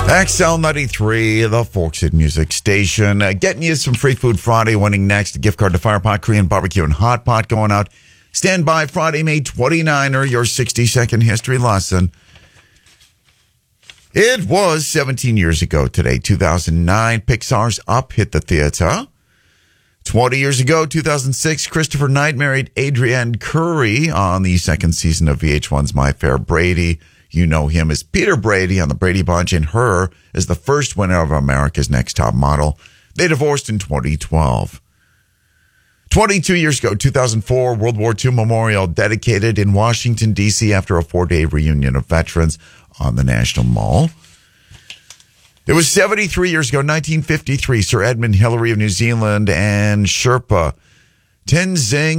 XL 93, the Folk City Music Station. Getting you some Free Food Friday. Winning next, a gift card to Firepot Korean Barbecue and Hot Pot going out. Stand by Friday, May 29er, your 60-second history lesson. It was 17 years ago today, 2009. Pixar's Up hit the theater. 20 years ago, 2006, Christopher Knight married Adrienne Curry on the second season of VH1's My Fair Brady. You know him as Peter Brady on The Brady Bunch and her as the first winner of America's Next Top Model. They divorced in 2012. 22 years ago, 2004, World War II Memorial dedicated in Washington, D.C. after a 4-day reunion of veterans on the National Mall. It was 73 years ago, 1953, Sir Edmund Hillary of New Zealand and Sherpa Tenzing